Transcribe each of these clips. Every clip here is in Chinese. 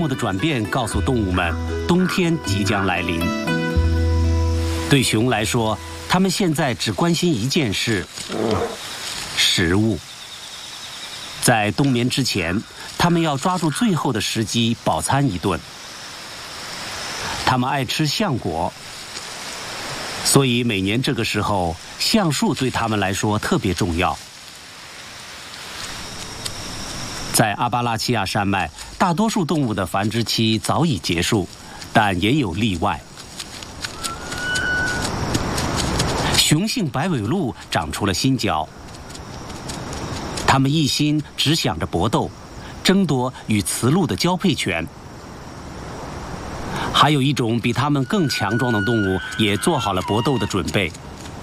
的转变告诉动物们，冬天即将来临。对熊来说，它们现在只关心一件事：食物。在冬眠之前，它们要抓住最后的时机饱餐一顿。它们爱吃橡果，所以每年这个时候，橡树对它们来说特别重要。在阿巴拉契亚山脉，大多数动物的繁殖期早已结束，但也有例外。雄性白尾鹿长出了新角，它们一心只想着搏斗，争夺与雌鹿的交配权。还有一种比它们更强壮的动物也做好了搏斗的准备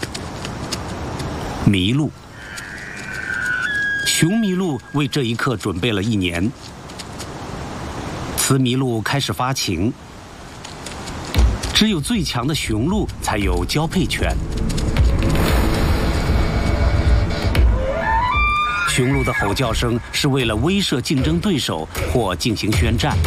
——麋鹿。雄麋鹿为这一刻准备了1年。雌麋鹿开始发情，只有最强的雄鹿才有交配权。雄鹿的吼叫声是为了威慑竞争对手或进行宣战。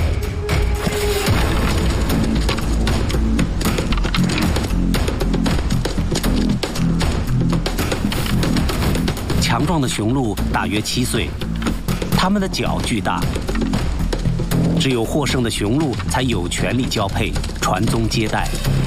强壮的雄鹿大约7岁，它们的角巨大，只有获胜的雄鹿才有权利交配、传宗接代。